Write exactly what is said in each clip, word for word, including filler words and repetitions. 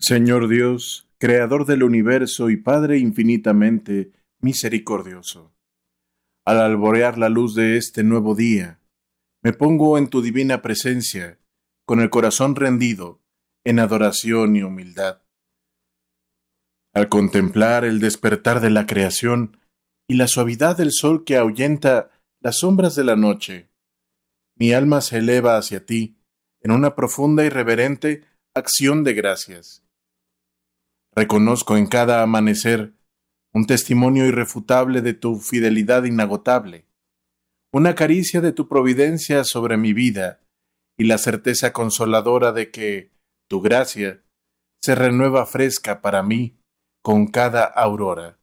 Señor Dios, Creador del universo y Padre infinitamente misericordioso, al alborear la luz de este nuevo día, me pongo en tu divina presencia, con el corazón rendido, en adoración y humildad. Al contemplar el despertar de la creación y la suavidad del sol que ahuyenta las sombras de la noche, mi alma se eleva hacia ti en una profunda y reverente acción de gracias. Reconozco en cada amanecer un testimonio irrefutable de tu fidelidad inagotable, una caricia de tu providencia sobre mi vida y la certeza consoladora de que tu gracia se renueva fresca para mí con cada aurora.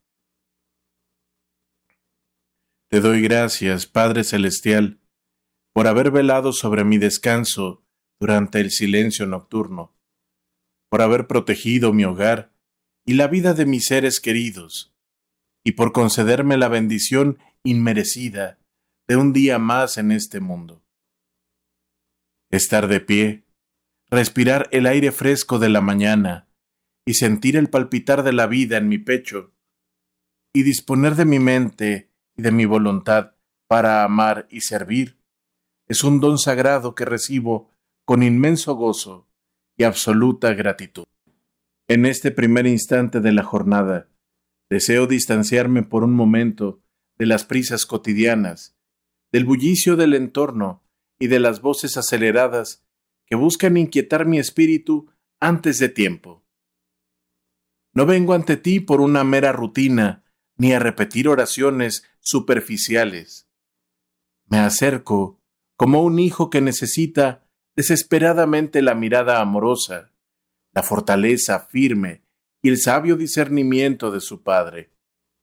Te doy gracias, Padre Celestial, por haber velado sobre mi descanso durante el silencio nocturno, por haber protegido mi hogar y la vida de mis seres queridos, y por concederme la bendición inmerecida de un día más en este mundo. Estar de pie, respirar el aire fresco de la mañana y sentir el palpitar de la vida en mi pecho, y disponer de mi mente y de mi voluntad para amar y servir, es un don sagrado que recibo con inmenso gozo y absoluta gratitud. En este primer instante de la jornada, deseo distanciarme por un momento de las prisas cotidianas, del bullicio del entorno y de las voces aceleradas que buscan inquietar mi espíritu antes de tiempo. No vengo ante ti por una mera rutina, ni a repetir oraciones superficiales. Me acerco como un hijo que necesita desesperadamente la mirada amorosa, la fortaleza firme y el sabio discernimiento de su Padre.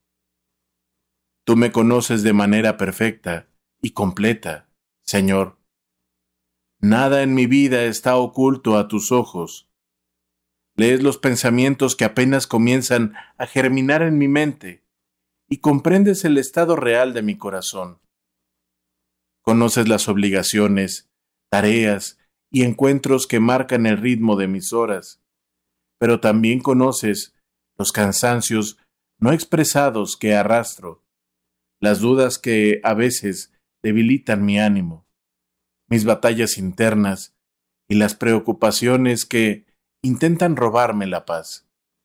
Tú me conoces de manera perfecta y completa, Señor. Nada en mi vida está oculto a tus ojos. Lees los pensamientos que apenas comienzan a germinar en mi mente y comprendes el estado real de mi corazón. Conoces las obligaciones, tareas y encuentros que marcan el ritmo de mis horas, pero también conoces los cansancios no expresados que arrastro, las dudas que a veces debilitan mi ánimo, mis batallas internas y las preocupaciones que intentan robarme la paz.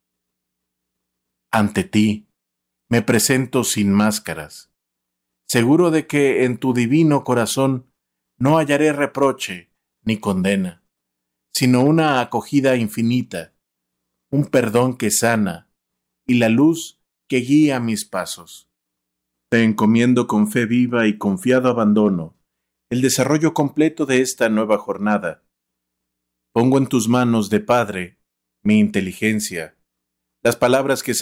Ante ti me presento sin máscaras, seguro de que en tu divino corazón no hallaré reproche ni condena, sino una acogida infinita, un perdón que sana y la luz que guía mis pasos. Te encomiendo con fe viva y confiado abandono el desarrollo completo de esta nueva jornada. Pongo en tus manos de Padre mi inteligencia, las palabras que